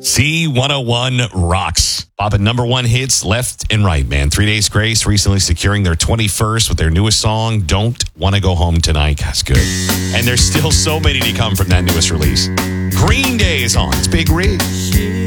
C101 rocks. Popping number one hits left and right, man. 3 Days Grace recently securing their 21st with their newest song, Don't Wanna Go Home Tonight. That's good. And there's still so many to come from that newest release. Green Day is on. It's Big Rig.